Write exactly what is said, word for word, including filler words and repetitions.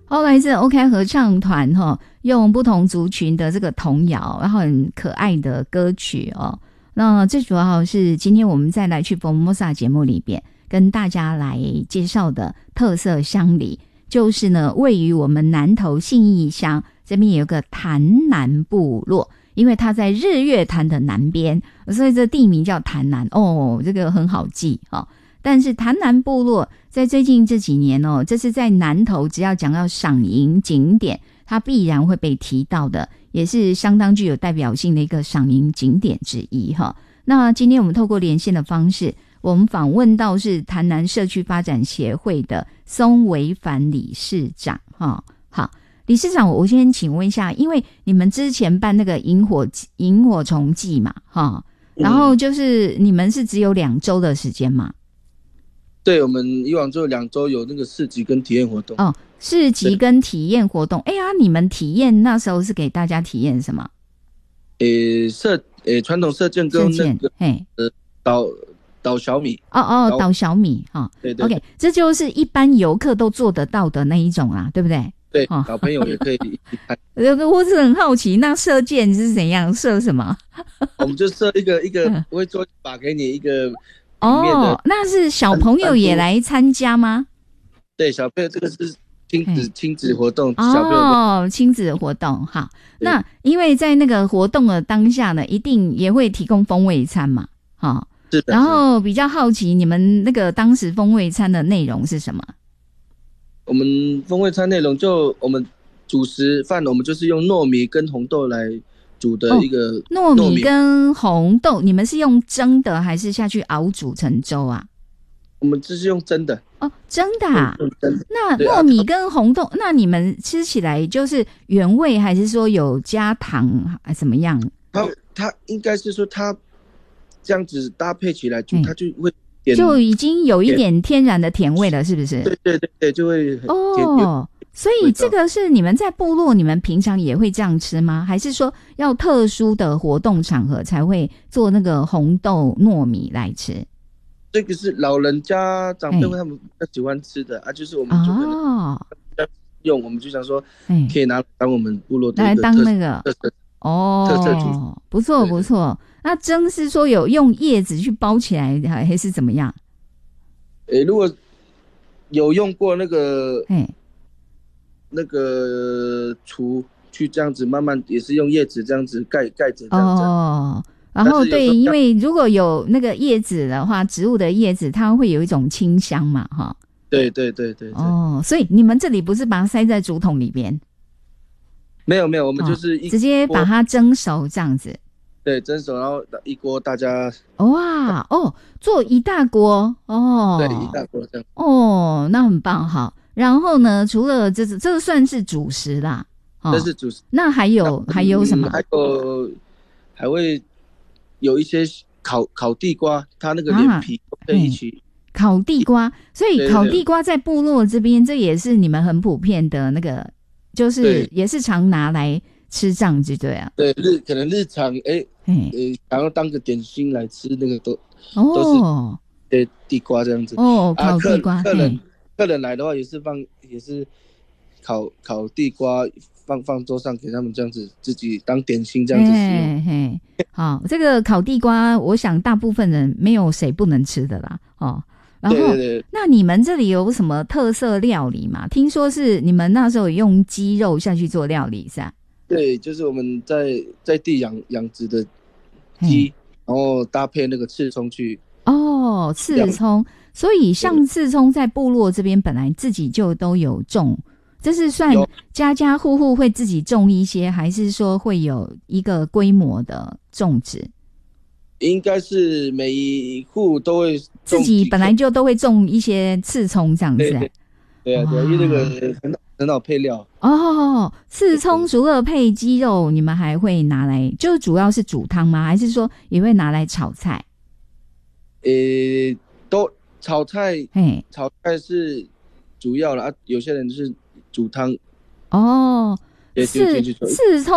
后来是 OK 合唱团哈、哦，用不同族群的这个童谣，然后很可爱的歌曲哦。那最主要是今天我们再来去 Formosa 节目里边跟大家来介绍的特色乡里，就是呢位于我们南投信义乡这边有个潭南部落，因为它在日月潭的南边，所以这地名叫潭南哦，这个很好记哦。但是潭南部落在最近这几年哦，这是在南投只要讲到赏萤景点，它必然会被提到的，也是相当具有代表性的一个赏萤景点之一哈。那今天我们透过连线的方式，我们访问到是潭南社区发展协会的松维凡理事长哈。好，理事长，我先请问一下，因为你们之前办那个萤火萤火虫季嘛哈，然后就是你们是只有两周的时间嘛？ 对，我们以往就两周有那个市集跟体验活动。 哦，市集跟体验活动。哎呀，你们体验那时候是给大家体验什么？ 诶，射诶传统射箭跟那个嘿呃导导小米。 哦哦，导小米哈、哦。 对对。 OK， 这就是一般游客都做得到的那一种啊，对不对？ 对，哦、小朋友也可以一起看。 我是很好奇，那射箭是怎样射什么？ 我们就射一个一个，我会做把给你一个。 哦，那是小朋友也来参加吗？ 对，小朋友这个是亲子亲子活动， 小朋友哦，亲子活动好。那因为在那个活动的当下呢，一定也会提供风味餐嘛，哈、哦。 是的。 然后比较好奇，你们那个当时风味餐的内容是什么？ 我们风味餐内容就我们主食饭，我们就是用糯米跟红豆来。煮的一个糯米、哦、米跟红豆，你们是用蒸的还是下去熬煮成粥啊？ 我们这是用蒸的哦，蒸的啊。那糯米跟红豆，啊、那你们吃起来就是原味，还是说有加糖，还怎么样？ 它它应该是说它这样子搭配起来，就它就会点就已经有一点天然的甜味了，是不是？ 对对对对，就会很哦。所以这个是你们在部落，你们平常也会这样吃吗？还是说要特殊的活动场合才会做那个红豆糯米来吃？ 这个是老人家长辈他们比较喜欢吃的、欸、啊，就是我们就可能用，哦、我们就想说可以拿来当我们部落的来当那个特色哦， 特色主， 不错不错。那蒸是说有用叶子去包起来，还是怎么样？ 诶、欸，如果有用过那个，那个厨去这样子慢慢也是用叶子这样子盖盖着这样子哦。然后对，因为如果有那个叶子的话，植物的叶子它会有一种清香嘛，哈。 对对对 对, 对。 哦，所以你们这里不是把它塞在竹筒里边？ 没有没有，我们就是一、 哦、直接把它蒸熟这样子。 对，蒸熟，然后一锅大家。 哇哦，做一大锅哦。 对，一大锅这样。 哦，那很棒哈。然后呢，除了这这个算是主食啦， 哦、这是主食。 那还有还有什么？ 还有还会有一些烤烤地瓜，它那个连皮都可以一起、 啊、烤地瓜。所以烤地瓜在部落这边，这也是你们很普遍的那个，就是也是常拿来吃这样子，对啊。 对，日可能日常哎哎，想要当个点心来吃，那个都哦都是呃地瓜这样子。 哦，烤地瓜。 啊、客, 客人客人来的话也是放也是烤烤地瓜放放桌上给他们这样子自己当点心这样子使用。 嘿嘿，好，这个烤地瓜，我想大部分人没有谁不能吃的啦。哦，然后对对对， 那你们这里有什么特色料理吗？听说是你们那时候用鸡肉下去做料理是吧？ 对，就是我们在在地养养殖的鸡，然后搭配那个刺葱去。 哦，刺葱，所以像刺葱在部落这边本来自己就都有种，这是算家家户户会自己种一些，还是说会有一个规模的种植？ 应该是每一户都会自己本来就都会种一些刺葱这样子。 对对啊，对，因为那个很很好配料。 哦，刺葱除了配鸡肉，你们还会拿来，就主要是煮汤吗？还是说也会拿来炒菜？ 呃，都炒菜，炒菜是主要啦，啊，有些人就是煮汤。 哦，刺刺葱